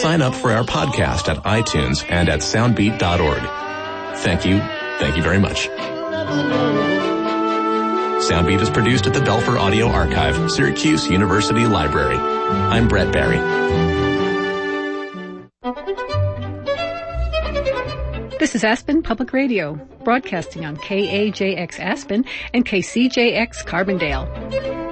sign up for our podcast at iTunes and at soundbeat.org. Thank you. Thank you very much. Soundbeat is produced at the Belfer Audio Archive, Syracuse University Library. I'm Brett Barry. This is Aspen Public Radio, broadcasting on KAJX Aspen and KCJX Carbondale.